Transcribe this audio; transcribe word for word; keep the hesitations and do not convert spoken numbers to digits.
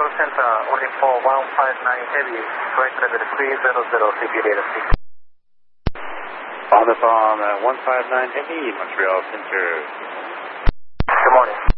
Center, only for one five nine Heavy, correct level three zero zero, C P data six. On the phone, uh, one five nine Heavy, Montreal Center. Good morning.